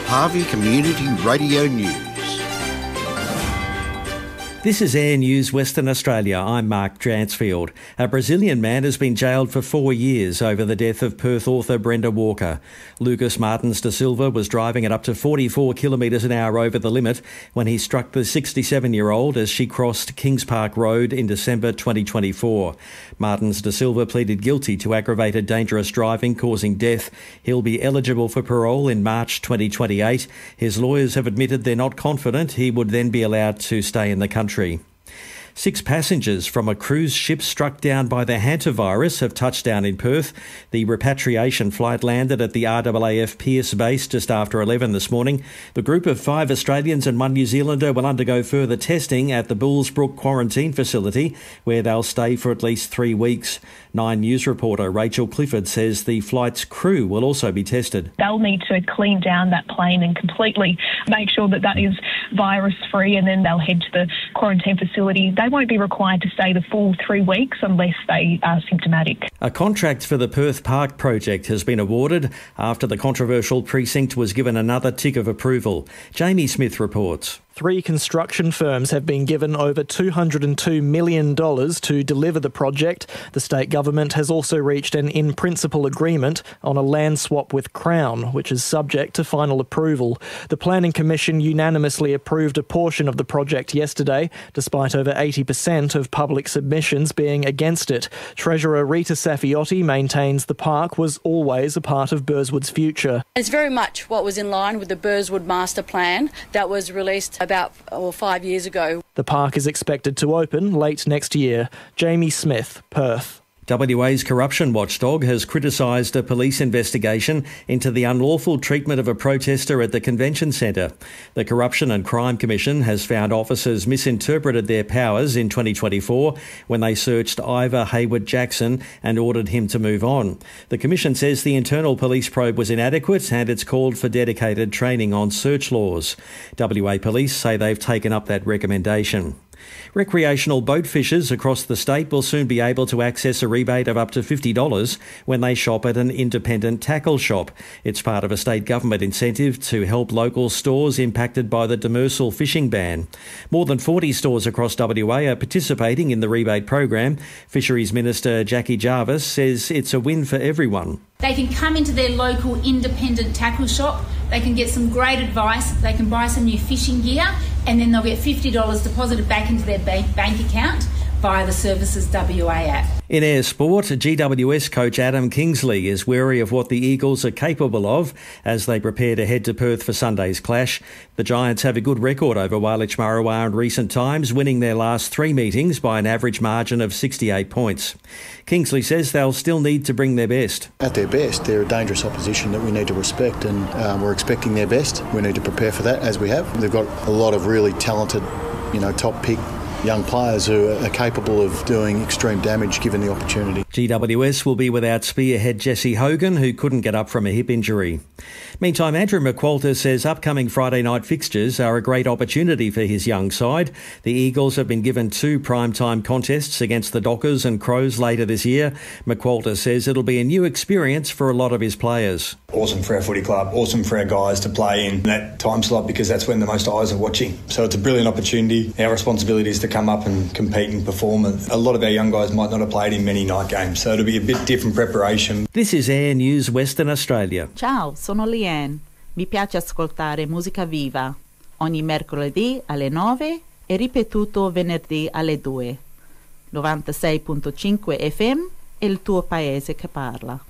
Harvey Community Radio News. This is Air News Western Australia. I'm Mark Dransfield. A Brazilian man has been jailed for 4 years over the death of Perth author Brenda Walker. Lucas Martins da Silva was driving at up to 44 kilometres an hour over the limit when he struck the 67-year-old as she crossed Kings Park Road in December 2024. Martins da Silva pleaded guilty to aggravated dangerous driving causing death. He'll be eligible for parole in March 2028. His lawyers have admitted they're not confident he would then be allowed to stay in the country. 6 passengers from a cruise ship struck down by the hantavirus have touched down in Perth. The repatriation flight landed at the RAAF Pearce base just after 11 this morning. The group of 5 Australians and 1 New Zealander will undergo further testing at the Bullsbrook quarantine facility, where they'll stay for at least 3 weeks. 9 News reporter Rachel Clifford says the flight's crew will also be tested. They'll need to clean down that plane and completely make sure that that is virus-free, and then they'll head to the quarantine facility. They won't be required to stay the full 3 weeks unless they are symptomatic. A contract for the Perth Park project has been awarded after the controversial precinct was given another tick of approval. Jamie Smith reports. 3 construction firms have been given over $202 million to deliver the project. The state government has also reached an in-principle agreement on a land swap with Crown, which is subject to final approval. The Planning Commission unanimously approved a portion of the project yesterday, despite over 80% of public submissions being against it. Treasurer Rita Safiotti maintains the park was always a part of Burswood's future. It's very much what was in line with the Burswood Master Plan that was released about 5 years ago. The park is expected to open late next year. Jamie Smith, Perth. WA's corruption watchdog has criticised a police investigation into the unlawful treatment of a protester at the convention centre. The Corruption and Crime Commission has found officers misinterpreted their powers in 2024 when they searched Ivor Hayward Jackson and ordered him to move on. The Commission says the internal police probe was inadequate and it's called for dedicated training on search laws. WA Police say they've taken up that recommendation. Recreational boat fishers across the state will soon be able to access a rebate of up to $50 when they shop at an independent tackle shop. It's part of a state government incentive to help local stores impacted by the demersal fishing ban. More than 40 stores across WA are participating in the rebate program. Fisheries Minister Jackie Jarvis says it's a win for everyone. They can come into their local independent tackle shop, they can get some great advice, they can buy some new fishing gear, and then they'll get $50 deposited back into their bank account via the Services WA app. In air sport, GWS coach Adam Kingsley is wary of what the Eagles are capable of as they prepare to head to Perth for Sunday's clash. The Giants have a good record over Wailech Marawa in recent times, winning their last 3 meetings by an average margin of 68 points. Kingsley says they'll still need to bring their best. At their best, they're a dangerous opposition that we need to respect, and we're expecting their best. We need to prepare for that, as we have. They've got a lot of really talented, top pick young players who are capable of doing extreme damage given the opportunity. GWS will be without spearhead Jesse Hogan, who couldn't get up from a hip injury. Meantime, Andrew McQualter says upcoming Friday night fixtures are a great opportunity for his young side. The Eagles have been given 2 primetime contests against the Dockers and Crows later this year. McQualter says it'll be a new experience for a lot of his players. Awesome for our footy club, awesome for our guys to play in that time slot because that's when the most eyes are watching. So it's a brilliant opportunity. Our responsibility is to come up and compete and perform. A lot of our young guys might not have played in many night games, so it'll be a bit different preparation. This is Air News Western Australia. Ciao, sono Liane. Mi piace ascoltare musica viva. Ogni mercoledì alle 9 e ripetuto venerdì alle 2. 96.5 FM è il tuo paese che parla.